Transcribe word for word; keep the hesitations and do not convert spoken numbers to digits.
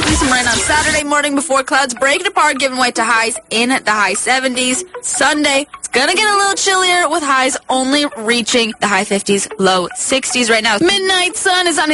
Possibly some rain on Saturday morning before clouds break it apart, giving way to highs in the high seventies. Sunday, it's going to get a little chillier with highs only reaching the high fifties, low sixties right now. Midnight sun is on